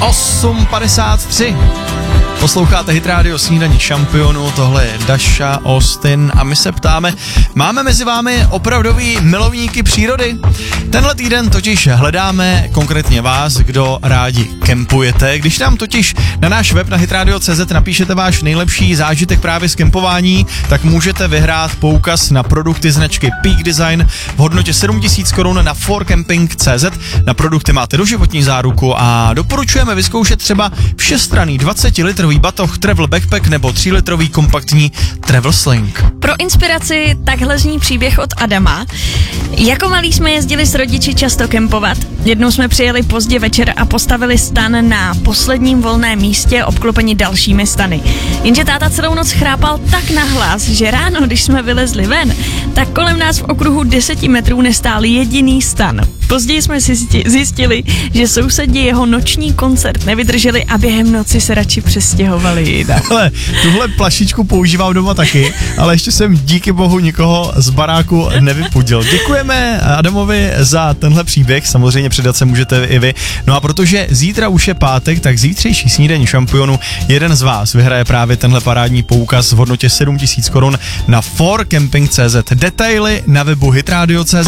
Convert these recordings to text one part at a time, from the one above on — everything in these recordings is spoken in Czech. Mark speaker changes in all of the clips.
Speaker 1: 8:53. Posloucháte Hit Radio Snídaní šampionů, tohle je Dasha, Austin a my se ptáme, máme mezi vámi opravdový milovníky přírody? Tenhle týden totiž hledáme konkrétně vás, kdo rádi kempujete. Když nám totiž na náš web na hitradio.cz napíšete váš nejlepší zážitek právě z kempování, tak můžete vyhrát poukaz na produkty značky Peak Design v hodnotě 7 000 korun na forcamping.cz. Na produkty máte doživotní záruku a doporučujeme vyzkoušet třeba všestranný 20-litrový batoh Travel Backpack nebo 3-litrový kompaktní Travel Sling.
Speaker 2: Pro inspiraci takhle zní příběh od Adama. Jako malí jsme jezdili s rodiči často kempovat. Jednou jsme přijeli pozdě večer a postavili stan na posledním volném místě obklopeni dalšími stany. Jenže táta celou noc chrápal tak nahlas, že ráno, když jsme vylezli ven, tak kolem nás v okruhu 10 metrů nestál jediný stan. Později jsme si zjistili, že sousedi jeho noční koncert nevydrželi a během noci se radši přestěhovali jinam.
Speaker 1: Hele, tuhle plašičku používám doma taky, ale ještě jsem díky bohu nikoho z baráku nevypudil. Děkujeme Adamovi za tenhle příběh, samozřejmě přidat se můžete i vy. No a protože zítra už je pátek, tak zítřejší snídaní šampionu jeden z vás vyhraje právě tenhle parádní poukaz v hodnotě 7 000 korun na forcamping.cz. Detaily na webu hitradio.cz.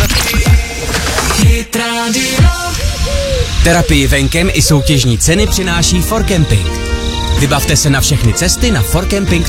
Speaker 3: Terapii venkem i soutěžní ceny přináší Forcamping. Vybavte se na všechny cesty na forcamping.